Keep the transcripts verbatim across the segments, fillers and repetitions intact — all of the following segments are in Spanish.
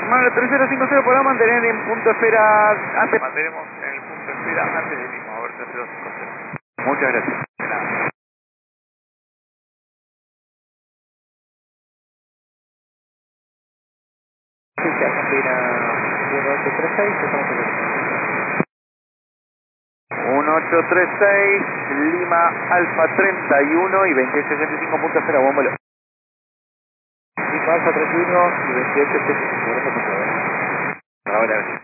Mar tres cero cinco cero podrá mantener en punto esfera antes. Mantenemos en el punto de espera antes del mismo, a ver tres cero cinco cero. Muchas gracias. De nada. Sí, se Argentina uno ocho tres seis, estamos en uno ocho tres seis, Lima Alfa treinta y uno y veintiocho sesenta y cinco punto esfera, buen vuelo. Lima Alfa treinta y uno y veintiocho sesenta y cinco, gracias por favor. Ahora, gracias.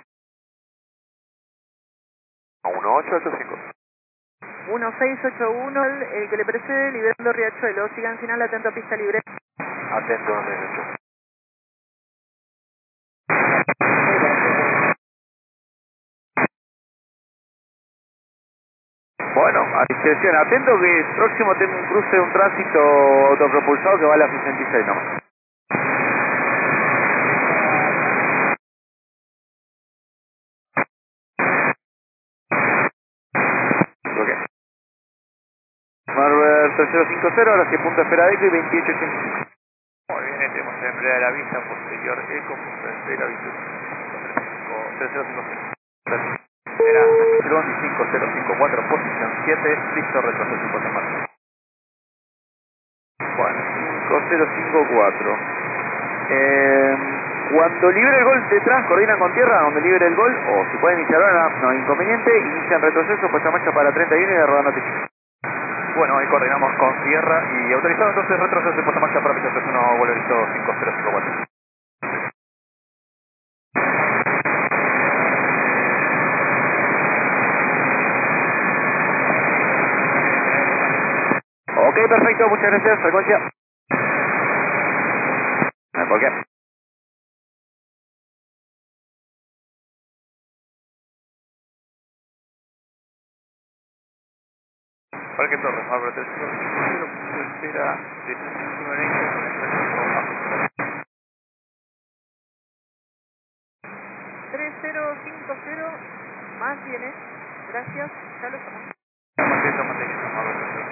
uno ocho ocho cinco. uno seis ocho uno, el, el que le precede, liberando Riachuelo. Sigan final, atento a pista libre. Atento, uno seis ocho. Bueno, a discreción, atento que próximo tengo un cruce de un tránsito autopropulsado que va a la sesenta y seis nomás. Ok. Marver tres cero cinco cero, ahora sí punto de espera de eco y veintiocho ochenta y cinco. Muy bien, tenemos en breve de la vista posterior eco, punto de espera, tres cero cinco cero. Era cinco cero cinco cuatro, posición siete, listo, retroceso por marcha. Bueno, cinco cero cinco cuatro. Eh, cuando libre el gol detrás, coordinan con tierra, donde libre el gol, o si pueden iniciar ahora, no hay inconveniente, inician retroceso, puesta en marcha para treinta y uno y de rodando noticia. Bueno, ahí coordinamos con tierra y autorizado entonces retroceso y puesta en marcha para pista tres uno, vuelo listo cinco cero cinco cuatro. Ok, perfecto, muchas gracias, frecuencia. ¿Por qué? Parque Torres, Marvel tres cero cinco cero, punto de espera de uno en eco con el tráfico. tres cero cinco cero, más bien, ¿eh? Gracias, ya lo estamos. Manteniendo, manteniendo, Marvel tres cero cinco cero.